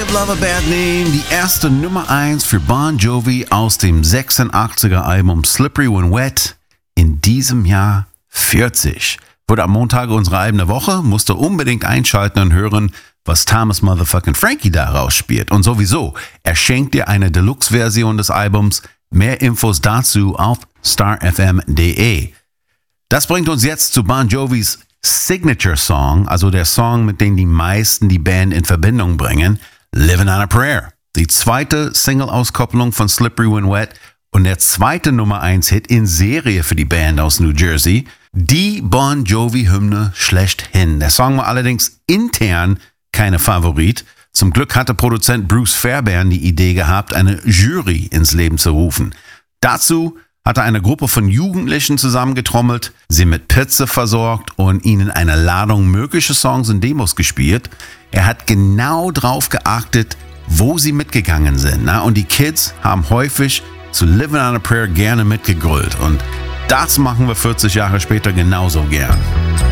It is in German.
Give Love a Bad Name, die erste Nummer 1 für Bon Jovi aus dem 86er Album Slippery When Wet, in diesem Jahr 40. Wurde am Montag unsere Alben der Woche, musste unbedingt einschalten und hören, was Thomas Motherfucking Frankie daraus spielt. Und sowieso, er schenkt dir eine Deluxe-Version des Albums. Mehr Infos dazu auf starfm.de. Das bringt uns jetzt zu Bon Jovis Signature Song, also der Song, mit dem die meisten die Band in Verbindung bringen, Livin' on a Prayer. Die zweite Single-Auskopplung von Slippery When Wet und der zweite Nummer 1 Hit in Serie für die Band aus New Jersey. Die Bon Jovi-Hymne schlechthin. Der Song war allerdings intern keine Favorit. Zum Glück hatte Produzent Bruce Fairbairn die Idee gehabt, eine Jury ins Leben zu rufen. Dazu hat er eine Gruppe von Jugendlichen zusammengetrommelt, sie mit Pizza versorgt und ihnen eine Ladung mögliche Songs und Demos gespielt. Er hat genau drauf geachtet, wo sie mitgegangen sind. Und die Kids haben häufig zu Livin' on a Prayer gerne mitgegrölt. Und das machen wir 40 Jahre später genauso gern.